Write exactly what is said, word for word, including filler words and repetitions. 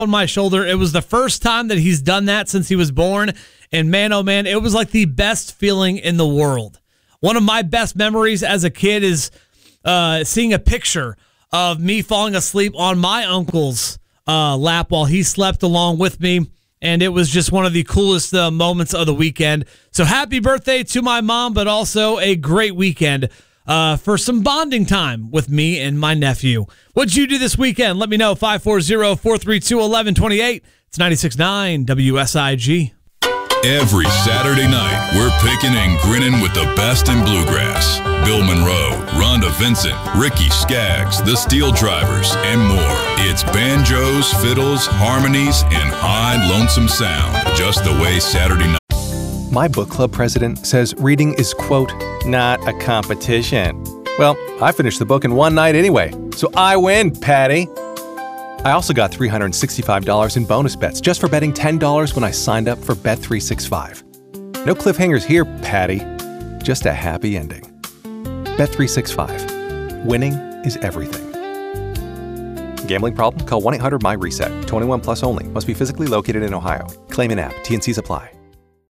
on my shoulder. It was the first time that he's done that since he was born. And man, oh man, it was like the best feeling in the world. One of my best memories as a kid is uh, seeing a picture of me falling asleep on my uncle's uh, lap while he slept along with me. And it was just one of the coolest uh, moments of the weekend. So happy birthday to my mom, but also a great weekend uh, for some bonding time with me and my nephew. What'd you do this weekend? Let me know. five four zero, four three two, one one two eight. It's ninety-six point nine W S I G. Every Saturday night, we're picking and grinning with the best in bluegrass. Bill Monroe, Rhonda Vincent, Ricky Skaggs, the Steel Drivers, and more. It's banjos, fiddles, harmonies, and high lonesome sound, just the way Saturday night. My book club president says reading is, quote, not a competition. Well, I finished the book in one night anyway, so I win, Patty. I also got three hundred sixty-five dollars in bonus bets just for betting ten dollars when I signed up for Bet three sixty-five. No cliffhangers here, Patty. Just a happy ending. Bet three sixty-five. Winning is everything. Gambling problem? Call one eight hundred M Y RESET. twenty-one plus only. Must be physically located in Ohio. Claim in app. T and Cs apply.